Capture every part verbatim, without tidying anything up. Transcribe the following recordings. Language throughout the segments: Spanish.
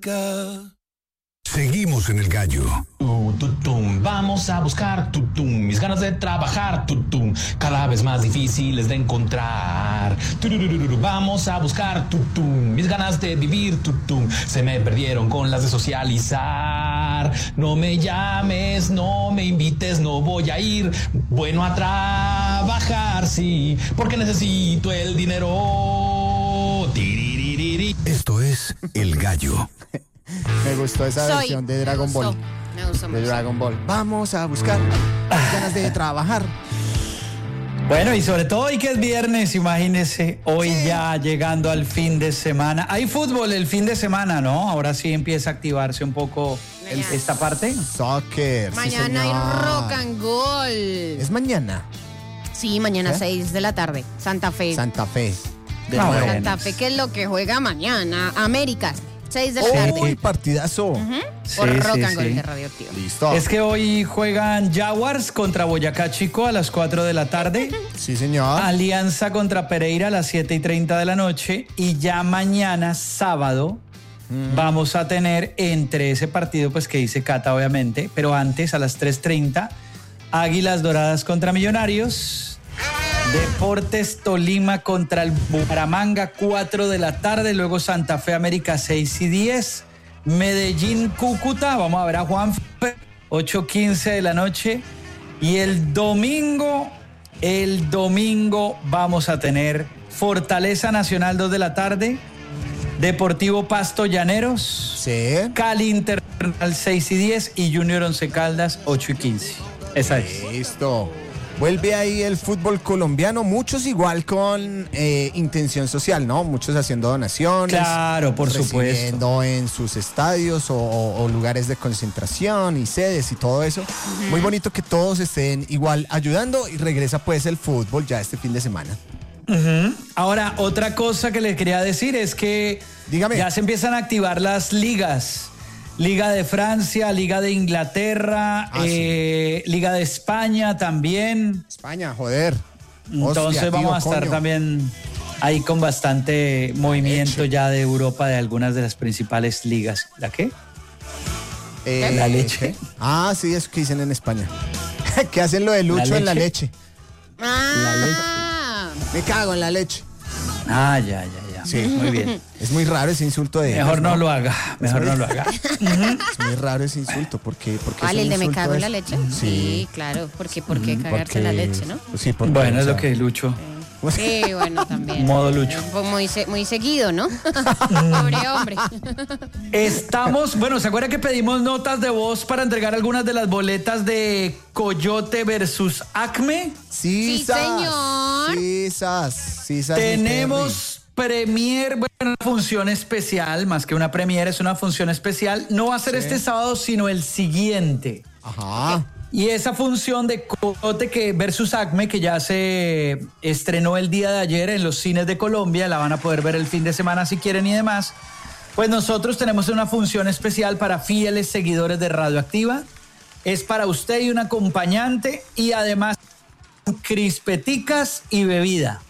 Seguimos en El Gallo. Uh, tutum, vamos a buscar tutum, mis ganas de trabajar tutum, cada vez más difíciles de encontrar. Tururururu, vamos a buscar tutum, mis ganas de vivir tutum, se me perdieron con las de socializar. No me llames, no me invites, no voy a ir. Bueno, a trabajar, sí, porque necesito el dinero. Tiriririri. Esto es El Gallo. Me gustó esa Soy. versión de Dragon Me Ball. gustó. Me gustó De mucho. Dragon Ball. Vamos a buscar las ganas de trabajar. Bueno, y sobre todo hoy que es viernes, imagínese, hoy ya llegando al fin de semana. Hay fútbol el fin de semana, ¿no? Ahora sí empieza a activarse un poco el- Mañana. esta parte. Soccer. sí, Mañana hay señor. rock and roll. Es mañana. Sí, mañana ¿Qué? seis de la tarde. Santa Fe. Santa Fe. De Ah, nuevo. bueno. Santa Fe, que es lo que juega mañana. América, seis de la Uy, tarde. partidazo. Por Sí, rock sí, and roll sí. de Radioactivo. Listo. Es que hoy juegan Jaguars contra Boyacá Chico a las cuatro de la tarde. Sí, señor. Alianza contra Pereira a las siete y treinta de la noche. Y ya mañana, sábado, vamos a tener entre ese partido, pues que dice Cata, obviamente, pero antes a las tres treinta, Águilas Doradas contra Millonarios. Deportes Tolima contra el Bucaramanga, cuatro de la tarde. Luego Santa Fe América, seis y diez. Medellín Cúcuta, vamos a ver a Juan, ocho quince de la noche. Y el domingo, el domingo vamos a tener Fortaleza Nacional, dos de la tarde. Deportivo Pasto Llaneros. Sí. Cali Internacional, seis y diez. Y Junior Once Caldas, ocho y quince. Esa es. Listo. Vuelve ahí el fútbol colombiano, muchos igual con eh, intención social, ¿no? Muchos haciendo donaciones. Claro, por supuesto. Recibiendo en sus estadios o, o- o lugares de concentración y sedes y todo eso. Muy bonito que todos estén igual ayudando y regresa pues el fútbol ya este fin de semana. Ujú. Ahora, otra cosa que le quería decir es que Dígame. ya se empiezan a activar las ligas. Liga de Francia, Liga de Inglaterra, Ah, eh, Liga de España también. España, joder. Entonces Hostia, vamos tío, a estar coño. también ahí con bastante movimiento ya de Europa, de algunas de las principales ligas. ¿La qué? Eh, La leche. ¿qué? Ah, sí, eso que dicen en España. Que hacen lo de Lucho ¿La en la leche? leche. Ah, Me cago en la leche. Ah, ya, ya, ya. Sí. Muy bien. Es muy raro ese insulto de Mejor ellos, no lo haga, mejor no lo haga. Es muy raro ese insulto, porque porque ¿Vale es el un de me insulto cago en es- la leche? Sí, Sí, claro. Porque, ¿por qué cagarse porque- en la leche, no? Sí, porque, Bueno, o es lo sea, que Lucho. Sí, bueno, también. Modo Lucho. Eh, Muy, se- muy seguido, ¿no? Pobre hombre. Estamos, bueno, ¿se acuerda que pedimos notas de voz para entregar algunas de las boletas de Coyote versus Acme? Sí, Sí, sas, señor. Sí, sas, sí, sas, mi Tenemos premier, bueno, una función especial, más que una premier, es una función especial. No va a ser este sábado, sino el siguiente. Perry. Ajá. Y esa función de Coyote que versus Acme, que ya se estrenó el día de ayer en los cines de Colombia, la van a poder ver el fin de semana si quieren y demás. Pues nosotros tenemos una función especial para fieles seguidores de Radioactiva. Es para usted y un acompañante y además crispeticas y bebida.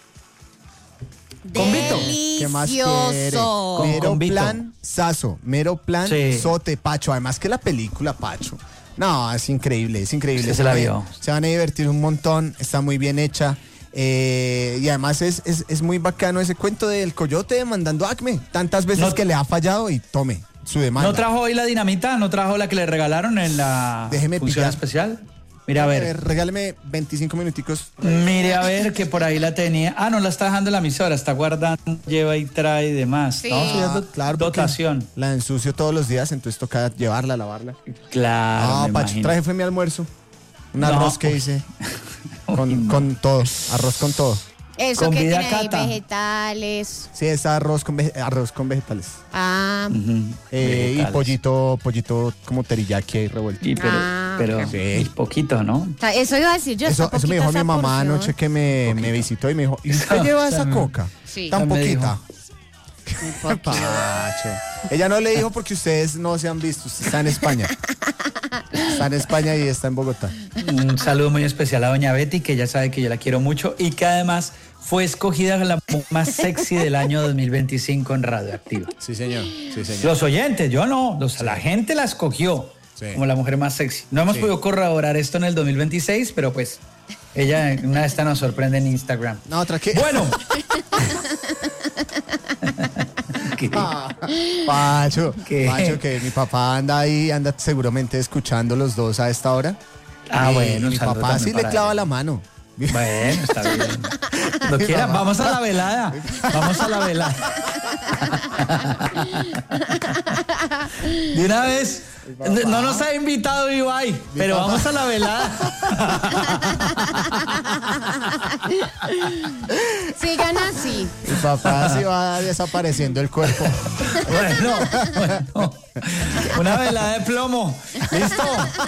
Convito. ¿Qué más quiere? Delicioso. Con- Mero convito. plan Saso, mero plan Sí. Sote, Pacho. Además que la película, Pacho. No, es increíble, es increíble. Usted se la vio. Se van a divertir un montón, está muy bien hecha. eh, y además es, es, es muy bacano ese cuento del coyote demandando a Acme. Tantas veces No- que le ha fallado y tome su demanda. ¿No trajo hoy la dinamita? ¿No trajo la que le regalaron en la Déjeme función pillar. especial? Mira, a A ver. ver, regáleme veinticinco minuticos. Mire a ver que por ahí la tenía. Ah, no la está dejando en la emisora, está guardando, lleva y trae y demás. Sí. ¿no? Sí, es Ah, do- claro, porque dotación. la ensucio todos los días, entonces toca llevarla, lavarla. Claro. Ah, me Pacho, imagino. traje fue mi almuerzo. Un No, arroz que uy. hice con, con todo, arroz con todo. Eso Con que vida tiene ahí, cata. vegetales. Sí, es arroz con, vege- arroz con vegetales. Ah, Ujú, Eh, y vegetales. pollito, pollito como teriyaki ahí revuelto. Y pero, Ah, pero ok. y poquito, ¿no? o sea, eso iba a decir yo. Eso, está eso me dijo poquita mi esa mamá porción. anoche que me, me visitó y me dijo, ¿y usted Ah, lleva esa también. coca? Sí. Tan También poquita. Muy poquito. Pacho. Ella no le dijo porque ustedes no se han visto, usted está en España. Está en España y está en Bogotá. Un saludo muy especial a doña Betty, que ella sabe que yo la quiero mucho y que además fue escogida la mujer más sexy del año dos mil veinticinco en Radioactiva. Sí, señor. Sí, señor. Los oyentes, yo no, los, la gente la escogió Sí. como la mujer más sexy. No hemos Sí. podido corroborar esto en el dos mil veintiséis, pero pues ella una de estas nos sorprende en Instagram. No, otra que. Bueno. ¿Qué? Pacho, ¿Qué? Pacho, que mi papá anda ahí, anda seguramente escuchando los dos a esta hora. Ah, Y bueno, mi un saludo papá sí también le para clava él. la mano. Bueno, está bien. Lo quiera, vamos a la velada. Vamos a la velada. De una vez, no nos ha invitado Ibai, pero papá. vamos a la velada. Sigan así. Mi papá sí va desapareciendo el cuerpo. Bueno, bueno. Una velada de plomo. ¿Listo?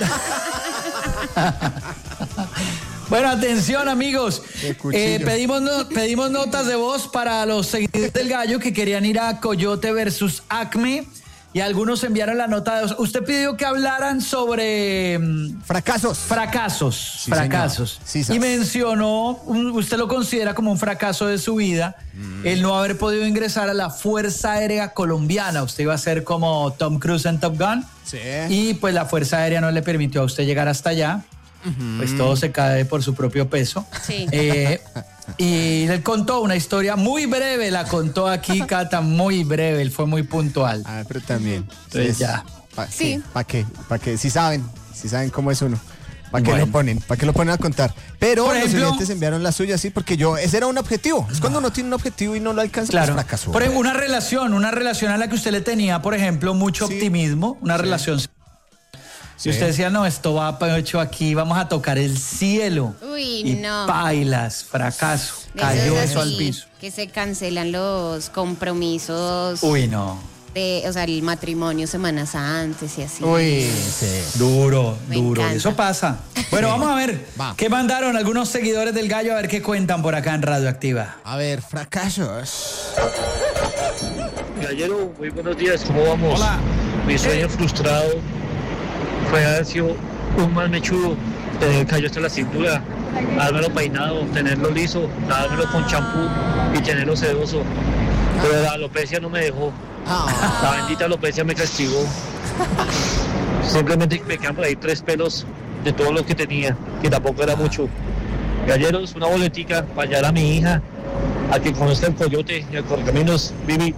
Bueno, atención amigos, El cuchillo. Eh, pedimos, no- pedimos notas de voz para los seguidores del Gallo que querían ir a Coyote versus Acme y algunos enviaron la nota de voz. Usted pidió que hablaran sobre mm, Fracasos. fracasos, Sí, fracasos. señor. Sí, y sas. mencionó, un- usted lo considera como un fracaso de su vida, Mm. el no haber podido ingresar a la Fuerza Aérea Colombiana. Usted iba a ser como Tom Cruise en Top Gun. Sí. Y pues la Fuerza Aérea no le permitió a usted llegar hasta allá. Pues todo se cae por su propio peso. Sí. Eh, y él contó una historia muy breve, la contó aquí Cata, muy breve, él fue muy puntual. Ah, pero también. Entonces, ya. ¿Para qué? Sí. ¿Para qué? ¿Para qué? Si saben, si saben cómo es uno. ¿Para qué Bueno. lo ponen? ¿Para qué lo ponen a contar? Pero Por los ejemplo- oyentes enviaron la suya, sí, porque yo, ese era un objetivo. Es cuando uno tiene un objetivo y no lo alcanza, Claro. pues fracasó. Por ejemplo, una relación, una relación a la que usted le tenía, por ejemplo, mucho Sí. optimismo, una Sí. relación. Sí. Y usted decía, no, esto va para hecho aquí, vamos a tocar el cielo. Uy, y no. bailas, fracaso, De cayó esos eso al así, piso. que se cancelan los compromisos Uy, no. de, o sea, el matrimonio semanas antes y así. Uy, sí. Duro, Me duro. encanta. Eso pasa. Bueno, vamos a ver Va. qué mandaron algunos seguidores del Gallo, a ver qué cuentan por acá en Radioactiva. A ver, fracasos. Gallero, muy buenos días, ¿cómo vamos? Hola. Mi sueño frustrado fue haber sido un mal mechudo, tener el callo hasta la cintura, dármelo peinado, tenerlo liso, dármelo con champú y tenerlo sedoso. Pero la alopecia no me dejó, Ah, la bendita alopecia me castigó. Simplemente me quedan por ahí tres pelos de todo lo que tenía, que tampoco era mucho. Galleros, una boletica para hallar a mi hija, a que conozca el Coyote y el Correcaminos, Vivi.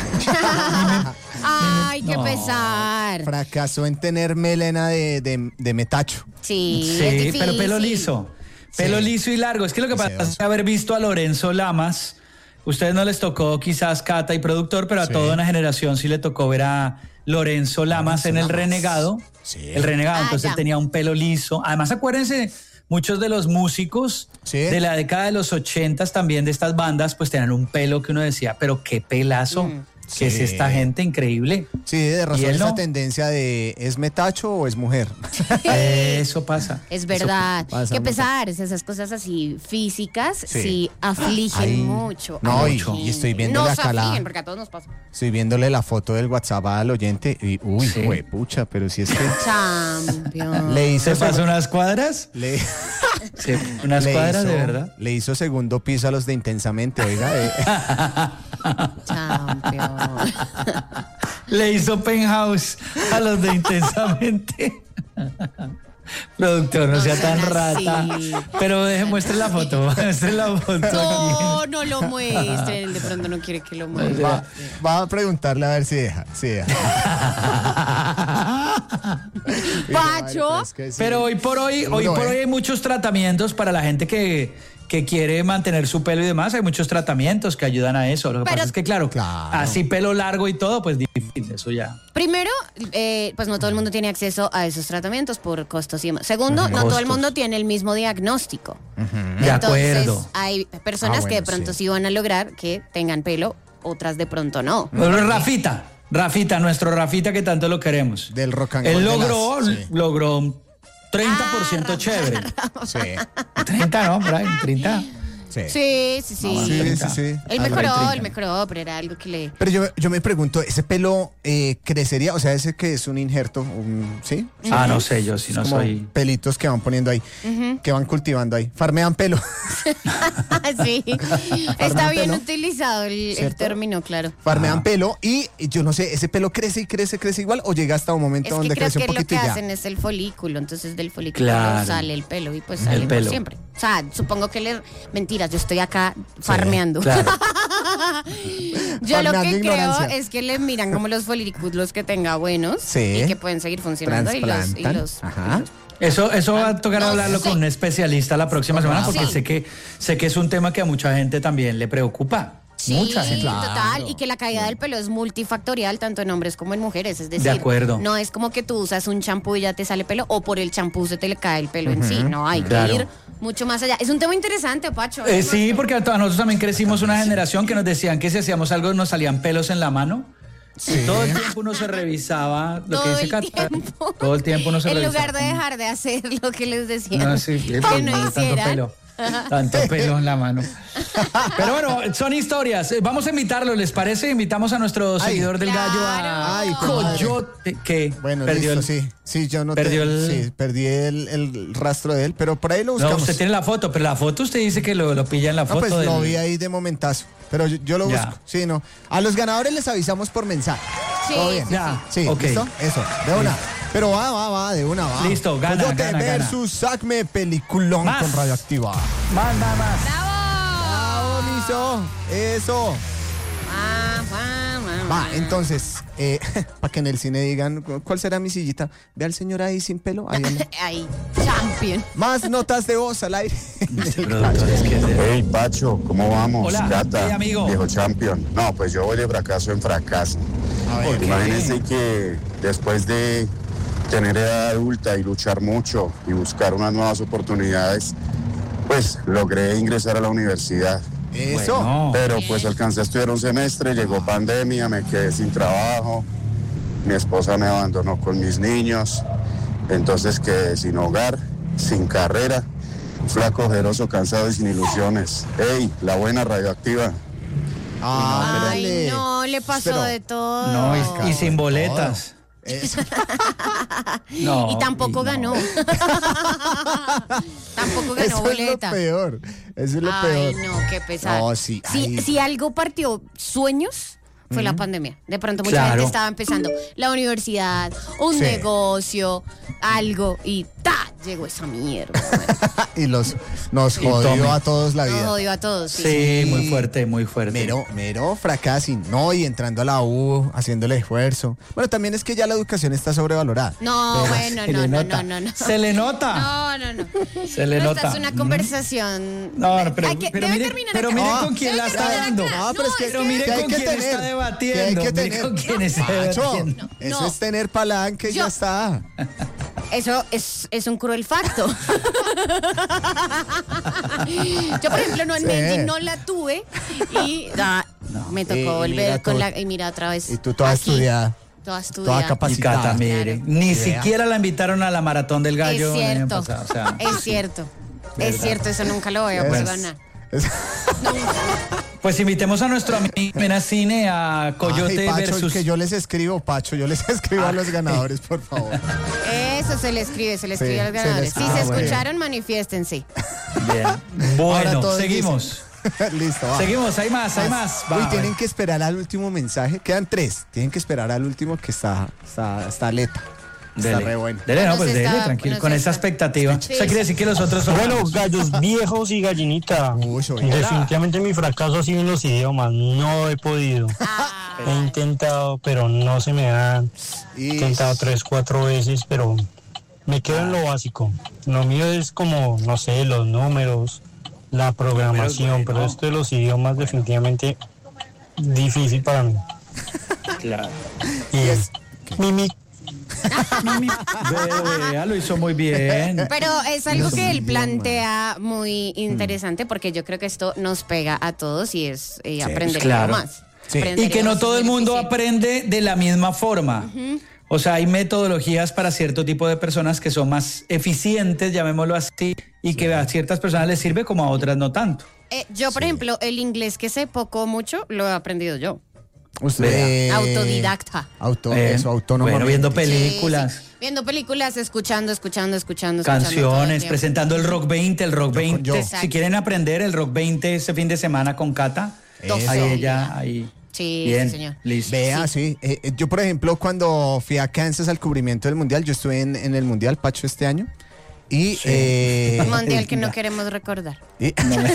Ay, qué No. pesar. fracasó en tener melena de, de, de metacho. Sí, es Sí, difícil. pero pelo liso. Pelo Sí. liso y largo. Es que lo que Sí, pasa sedoso. es que haber visto a Lorenzo Lamas, ustedes no les tocó quizás Cata y productor, pero a Sí. toda una generación sí le tocó ver a Lorenzo Lamas Lorenzo en El Lamas. Renegado. Sí. El Renegado, Ah, entonces ya. él tenía un pelo liso. Además, acuérdense, muchos de los músicos Sí. de la década de los ochentas también de estas bandas, pues tenían un pelo que uno decía, pero qué pelazo. Mm. ¿Qué Sí. es esta gente increíble? Sí, de razón él esa no? tendencia de ¿es metacho o es mujer? Eso pasa. Es verdad. pasa Qué mucho. pesar, esas cosas así físicas sí, Sí. afligen Ay, mucho. no, a la y- gente. y estoy viéndole Nos acá la- afligen, porque a todos nos pasa. Estoy viéndole la foto del WhatsApp al oyente y uy, Sí. pucha, pero si es que Champion. le hizo ¿Se pasó unas cuadras? le, Sí, unas le cuadras hizo- de verdad. Le hizo segundo piso a los de Intensamente, oiga. eh. Champion. Le hizo penthouse a los de Intensamente. Productor, no, No sea tan sean rata. así. Pero deje, muestre la foto. Muestre la foto. No, no lo muestren. De pronto no quiere que lo muestren. Va, va a preguntarle a ver si deja. Si deja. Pacho. Es que sí. Pero hoy por hoy, hoy Duro, por ¿eh? hoy hay muchos tratamientos para la gente que, que quiere mantener su pelo y demás. Hay muchos tratamientos que ayudan a eso. Lo que Pero- pasa es que, claro, Claro. así pelo largo y todo, pues difícil, eso ya. Primero, eh, pues no todo el mundo tiene acceso a esos tratamientos por costos y demás. Segundo, no Costos. todo el mundo tiene el mismo diagnóstico. De Entonces, acuerdo. hay personas Ah, bueno, que de pronto sí. sí. van a lograr que tengan pelo, otras de pronto no. Pero Rafita, Rafita, nuestro Rafita que tanto lo queremos. Del rock and Él roll de logró, las- sí. logró treinta por ciento Ah, chévere. Sí. treinta, ¿no? Brian, treinta. Sí. Sí, sí, sí. Vamos, Sí, sí, treinta. sí. Él Algo. mejoró, treinta. él mejoró, pero era algo que le... Pero yo, yo me pregunto, ¿ese pelo eh, crecería? O sea, ese que es un injerto, un- ¿sí? Ah, no sé, yo sí no Como soy. pelitos que van poniendo ahí, que van cultivando ahí. Farmean pelo. Sí, está bien pelo. utilizado el, el ¿Cierto? término, claro. Farmean Ah. pelo y y yo no sé, ¿ese pelo crece y crece, crece igual o llega hasta un momento Es que donde creo crece que un lo poquito que y ya? hacen es el folículo, entonces del folículo Claro. sale el pelo y pues El sale por pelo. siempre. O sea, supongo que le... Mentiras, yo estoy acá farmeando. Claro. Yo lo Farmeando que creo ignorancia. es que le miran como los folículos que tenga buenos Sí. y que pueden seguir funcionando y los... Y Transplantan. los, Ajá. y los- Eso, eso va a tocar No hablarlo sé. con un especialista la próxima semana porque Sí. sé que sé que es un tema que a mucha gente también le preocupa. Sí, Mucha gente. total, y que la caída del pelo es multifactorial tanto en hombres como en mujeres, es decir, acuerdo. no es como que tú usas un champú y ya te sale pelo o por el champú se te le cae el pelo en sí, no, hay Claro. que ir mucho más allá. Es un tema interesante, Pacho. Eh, sí, porque a todos nosotros también crecimos una generación que nos decían que si hacíamos algo nos salían pelos en la mano. Y todo el tiempo uno se revisaba lo que Todo dice el Cata. tiempo. Todo el tiempo uno se En revisaba. lugar de dejar de hacer lo que les decían. No, sí, que pues, no tanto hicieran. pelo. Tanto pelo en la mano. Pero bueno, son historias. Eh, Vamos a invitarlo, ¿les parece? Invitamos a nuestro Ay, seguidor del gallo claro. a Ay, comadre. Coyote, que Bueno, perdió listo, el... sí. Sí, yo no perdió te- el- sí, perdí el, el rastro de él, pero por ahí lo No, buscamos. usted tiene la foto, pero la foto usted dice que lo, lo pilla en la No, foto pues del... lo vi ahí de momentazo. Pero yo, yo lo Ya. busco. Sí, no. A los ganadores les avisamos por mensaje. Sí, ¿Todo bien? sí, Ya, Sí, ok. ¿listo? Eso, de una. Pero va, va, va, de una, va. Listo, gana, Coyote gana, gana. versus Acme, peliculón Más. con Radioactiva. Manda más. ¡Bravo! ¡Bravo, listo! Eso. Ah, ah, ah, Va, ah. entonces, eh, para que en el cine digan, ¿cu- ¿cuál será mi sillita? Ve al señor ahí sin pelo. Ahí anda. Ahí, champion. Más notas de voz al aire. Productores que es de- Hey Pacho, ¿cómo vamos? Hola, Cata, hey, amigo. viejo champion. No, pues yo voy de fracaso en fracaso. A ver, Imagínense que después de tener edad adulta y luchar mucho y buscar unas nuevas oportunidades, pues logré ingresar a la universidad. Eso. Bueno. Pero pues alcancé a estudiar un semestre, llegó pandemia, me quedé sin trabajo, mi esposa me abandonó con mis niños, entonces quedé sin hogar, sin carrera, flaco, ojeroso, cansado y sin ilusiones. Hey, la buena Radioactiva. Ah, Ay, espérale. no, le pasó Pero- de todo. No, y, y sin boletas. Eso. No. Y tampoco y no. ganó. Tampoco ganó Eso es lo boleta. peor. Eso es lo Ay, peor. no, qué pesado. No, sí, si, ay. si algo partió sueños, fue la pandemia. De pronto mucha Claro. gente estaba empezando la universidad, un Sí. negocio, algo, y ¡ta! Llegó esa mierda. Y los nos Y jodió tome. a todos la Nos vida. jodió a todos. Sí. Sí, muy fuerte, muy fuerte. Mero, mero fracaso. No, y entrando a la U, haciéndole esfuerzo. Bueno, también es que ya la educación está sobrevalorada. No, Pero- bueno, Se no, le no, nota. no, no, no. Se le nota. No, no, no. Se le No, nota. Esta es una Mm. conversación. No, no, pero, Hay que- pero debe mire, terminar pero acá. mire Ah, con quién debe la está terminar dando. acá. No, pero es que, Pero mire que hay con que quién tener, está que hay debatiendo. que Mire tener. con quién está Pacho, debatiendo. eso No. es tener palanca y Yo- ya está. Eso es, es un cruel facto. Yo, por ejemplo, no en Sí. Medellín no la tuve y ah, me tocó Y- y volver mira con tú. la. Y mira otra vez. Y tú toda aquí, estudiada. Toda estudiada. Toda Y capacitada. Cata, mire, ni Vea. siquiera la invitaron a la maratón del gallo Es el año cierto. pasado, o sea, es cierto. Es verdad. cierto, eso nunca lo voy a Es- poder ganar. Es- Pues invitemos a nuestro amigo Mena Cine a Coyote Ay, Pacho, versus. que yo les escribo, Pacho, yo les escribo a los ganadores, por favor. Eso se le escribe, se le escribe Sí, a los se le ganadores. Si escribe. se Ah, bueno. escucharon, manifiéstense. Bien. Ahora Bueno, todos seguimos. Listo, va. Seguimos, hay más, hay más. Va, Uy, a tienen ver. que esperar al último mensaje. Quedan tres. Tienen que esperar al último que está, está, está aleta. Está Dele. re bueno. Dele, no, Bueno, pues se dele, está- tranquilo, bueno, con se esa está. expectativa. Sí. O sea, quiere decir que los otros son. Bueno, malos. gallos viejos y gallinita. Uy, oye. Definitivamente mi fracaso ha sido en los idiomas. No he podido. Ah, He intentado, pero no se me dan. He Y- intentado tres, cuatro veces, pero me quedo en lo básico. Lo mío es como, no sé, los números, la programación, bueno. pero esto de los idiomas definitivamente difícil para mí. Claro. Y es Mimi. Vea, lo hizo muy bien. Pero es algo Los que él idiomas. plantea muy interesante porque yo creo que esto nos pega a todos y es eh, aprender claro. más. Sí. Aprender Y que no idiomas todo es el muy mundo difícil. aprende de la misma forma. O sea, hay metodologías para cierto tipo de personas que son más eficientes, llamémoslo así, y que a ciertas personas les sirve como a otras no tanto. Eh, yo, por Sí. ejemplo, el inglés que sé poco o mucho, lo he aprendido yo. Usted, Vea. eh, Autodidacta. Auto, Eh, eso, autónomamente. Bueno, viendo Sí, películas, sí. Viendo películas, escuchando, escuchando, escuchando. escuchando todo el canciones, tiempo. presentando el Rock veinte, el Rock veinte. yo. Si quieren aprender el Rock veinte este fin de semana con Cata, Eso. ahí ella, ahí. Sí, Bien, sí, señor. listo. Vea, sí. Eh, eh, yo, por ejemplo, cuando fui a Kansas al cubrimiento del Mundial, yo estuve en, en el Mundial, Pacho, este año. Y, eh, Mundial que no queremos recordar. y-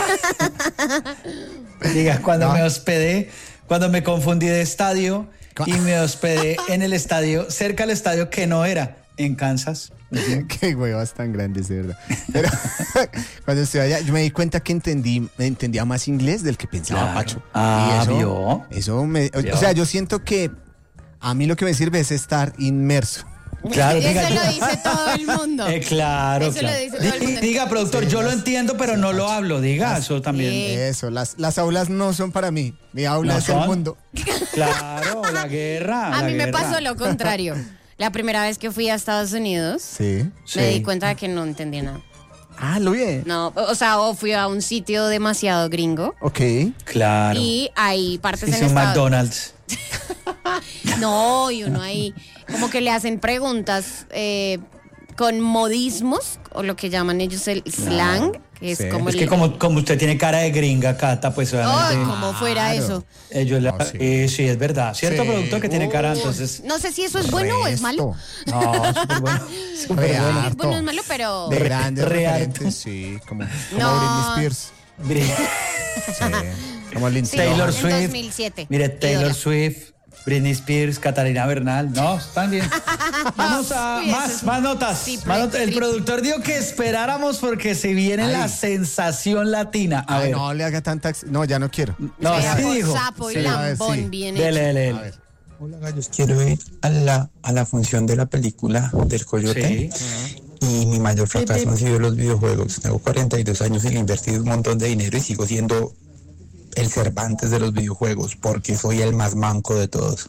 Diga, cuando No. me hospedé, cuando me confundí de estadio Cu- y me hospedé en el estadio, cerca del estadio que no era, en Kansas. Qué huevas tan grandes, de verdad. Pero cuando estuve allá, yo me di cuenta que entendí, entendía más inglés del que pensaba, Claro. Pacho. Ah, y eso, ¿vio? Eso me, o- ¿Vio? o sea, yo siento que a mí lo que me sirve es estar inmerso. Claro, Eso diga, lo yo- dice todo el mundo. Eh, claro, Eso lo claro. dice todo el Di- mundo. Diga, productor, Sí, yo lo las- entiendo, pero sí, no lo Pacho. hablo. Diga, eso también. Sí. Eso, las, las aulas no son para mí. Mi aula ¿No es son? el mundo. Claro, la guerra. A la mí me guerra. pasó lo contrario. La primera vez que fui a Estados Unidos, Sí. Sí. me di cuenta de que no entendía nada. Ah, lo vi. No, o sea, o fui a un sitio demasiado gringo Ok. Claro. y hay partes Hice en un Estados McDonald's. No, y uno ahí como que le hacen preguntas eh, con modismos o lo que llaman ellos el slang, que es Sí. como Es el- que como, como usted tiene cara de gringa, Cata, pues Ay, obviamente. como fuera Claro. eso. Ellos la- No, sí. eh, sí, es verdad. Cierto Sí. productor que tiene cara, Uh. entonces. No sé si eso es bueno o es malo. Resto. No, súper bueno. Súper Re bueno. Es harto. bueno o es malo, pero De grandes re referentes, sí. Como, como No. Britney Spears. Mire, Sí. Como Lindsay Sí, Taylor en Swift. dos mil siete. Mire, Taylor Ídola. Swift, Britney Spears, Catalina Bernal. No, están bien. Vamos a Uy, eso más, es- más notas. Sí, Más notas. El triple. productor dijo que esperáramos porque se viene Ay. la sensación latina. A Ay, ver. no le haga tanta. ex- No, ya no quiero. No, Vea, sí por dijo. sapo y Sí, a ver, lambón sí. bien Dele, hecho. dele, A dele. ver. Hola gallos, quiero ir a la, a la función de la película del Coyote Sí. y mi mayor fracaso han sido los videojuegos. Tengo cuarenta y dos años y le he invertido un montón de dinero y sigo siendo el Cervantes de los videojuegos porque soy el más manco de todos.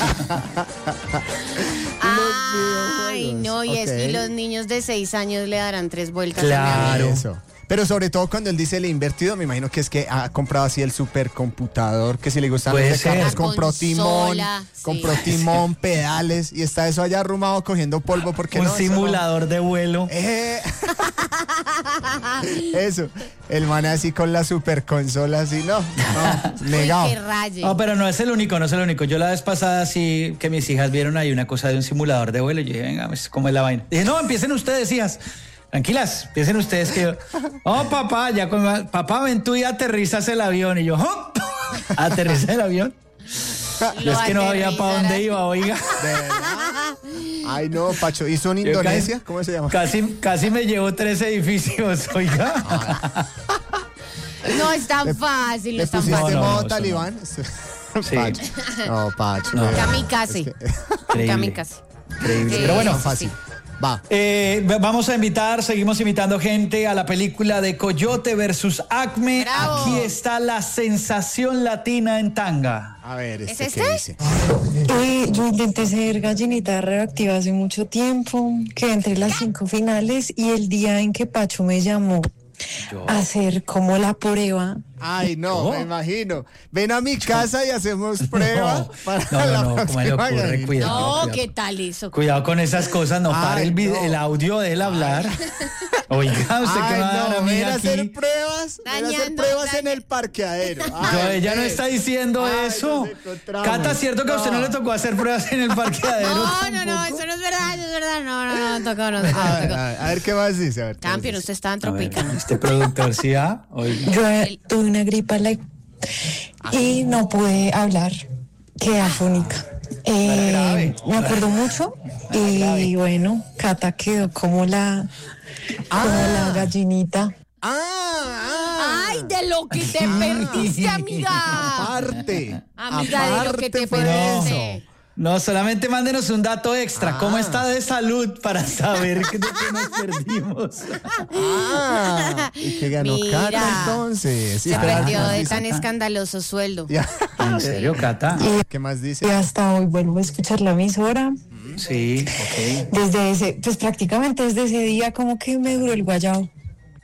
Ay, no, y, es, y Ok. los niños de seis años le darán tres vueltas a Claro. mi amigo. Eso. Pero sobre todo cuando él dice le he invertido, me imagino que es que ha comprado así el supercomputador, que si le gustan Puede los de ser. carros, La compró timón, consola, sí. compró timón, pedales, y está eso allá arrumado cogiendo polvo porque Un no, eso no. simulador de vuelo. Eh. Eso, el man así con la superconsola así, no, no, Uy, negado. que raye. No, pero no es el único, no es el único. Yo la vez pasada sí que mis hijas vieron ahí una cosa de un simulador de vuelo. Y yo dije, venga, pues, ¿cómo es la vaina? Dije, no, empiecen ustedes, hijas. Tranquilas, empiecen ustedes que yo. Oh, papá, ya con papá, ven tú y aterrizas el avión. Y yo, ¿oh? ¿Aterriza el avión? Yo es que no había para dónde iba, oiga. De verdad. Ay, no, Pacho, ¿hizo en Yo Indonesia? casi- ¿Cómo se llama? Casi, casi me llevó tres edificios, oiga. No es tan fácil, no ¿Le es tan pusiste No, fácil. no, modo eso talibán? Sí. Pacho. No, Pacho. No. de verdad. Kamikaze. Es que- Increíble. Kamikaze. Increíble. Sí. Pero bueno, no, fácil. Va. Eh, vamos a invitar, seguimos invitando gente a la película de Coyote versus Acme. ¡Bravo! Aquí está la sensación latina en tanga. A ver, ¿Es este, este? ¿qué dice? Eh, yo intenté ser gallinita reactiva hace mucho tiempo, quedé entre las cinco finales y el día en que Pacho me llamó a hacer como la prueba. Ay, no, ¿Cómo? me imagino. Ven a mi casa y hacemos prueba No, para no, la no, no, ¿cómo le próxima ocurre? gallina. Cuidado. No, cuidado. ¿qué tal eso? Cuidado con esas cosas, no Ay, pare el, vid- no. el audio de él hablar. Oiga, usted Ay, que me va a dar a no, mí ven a aquí. hacer pruebas, ven a hacer Dañando, pruebas en daña- el parqueadero. Yo, Ay, ella no ve. está diciendo Ay, eso. nos encontramos. Cata, ¿cierto que a usted no le tocó hacer pruebas en el parqueadero? No, no, no, tampoco? eso no es verdad, eso es verdad. No, no, no, tocó, no tocó, A no ver, tocó. a ver, a ver qué más dice. A ver, qué más Campeón, dice. usted está A ver, tropicano. este productor sí, ¿ah? Oiga. Yo eh, tuve una gripa like, y no pude hablar, quedé afónica. Eh, grave. me acuerdo mucho y bueno, Cata quedó como la, como la gallinita. Ah, ah. Ay, de lo que te perdiste, amiga. Aparte. Amiga, de lo que te aparte fue perdiste. eso. No, solamente mándenos un dato extra. Ah. ¿Cómo está de salud para saber que, de qué nos perdimos? Ah, y que ganó Mira. Cata entonces. Sí, Se espera, perdió ¿qué de dice? tan escandaloso sueldo. Ya. ¿En serio, Cata? ¿Qué más Y dice? hasta hoy vuelvo a escuchar la emisora. Sí, ok. Desde ese, pues prácticamente desde ese día como que me duró el guayabo.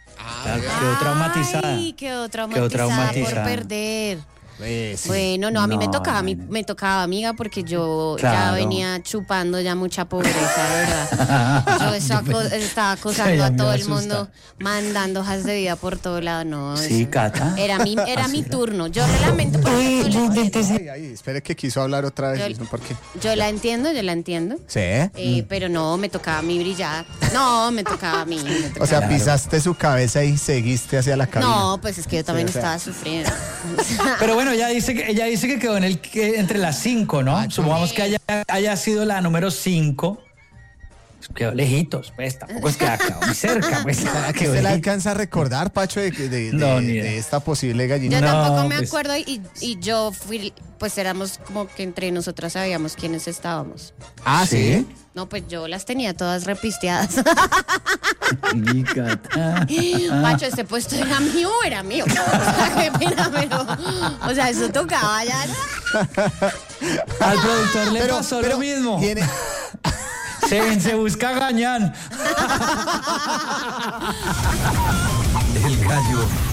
Claro, quedó traumatizada. Ay, quedó traumatizada, Quedó traumatizada. por perder. Eh, sí. Bueno, no, a mí me No, tocaba, a mí no, no. me tocaba, amiga, porque yo Claro. ya venía chupando ya mucha pobreza, ¿verdad? Yo estaba, aco- estaba acosando Sí, a a mí todo me el asusta. mundo, mandando hojas de vida por todo lado, no. Sí, eso- Cata. Era mi, era mi turno. Yo la lamento porque Uy, yo, yo la, intenté ser Ay, ay, espere que quiso hablar otra vez. Yo- no sé ¿Por qué? yo la entiendo, yo la entiendo. Sí. Eh, pero no, me tocaba a mí brillar. No, me tocaba a mí. me tocaba O sea, a mí. pisaste su cabeza y seguiste hacia la cabina. No, pues es que yo también o sea. estaba sufriendo. Pero bueno, ella dice que, ella dice que quedó en el, que, entre las cinco, ¿no? Supongamos que haya, haya sido la número cinco. Quedó lejitos, pues tampoco es que ha quedado muy cerca. Pues, ¿Será que quedó se la lejito. alcanza a recordar, Pacho, de, de- de- No, ni de idea. esta posible gallina? Yo No, tampoco me pues- acuerdo y, y yo fui, pues éramos como que entre nosotras sabíamos quiénes estábamos. Ah, sí. No, pues yo las tenía todas repisteadas. Sí, Cata. Macho, este puesto era mío o era mío. O sea, qué pena, pero, o sea, eso tocaba ya. Al productor le Pero, pasó pero lo mismo. tiene- Se, se busca gañán. El gallo